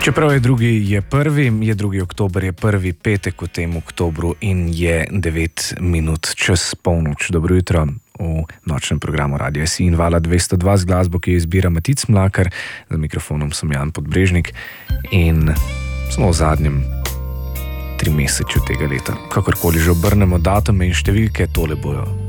Čeprav je 2. oktober, je prvi petek v tem oktobru in je 9 minut čez polnoč. Dobro jutro v nočnem programu Radia SI in Vala 202 z glasbo, ki jo izbira Matic Mlakar. Za mikrofonom sem Jan Podbrežnik in smo v zadnjem 3 meseču tega leta. Kakorkoli že obrnemo datume in številke, tole bojo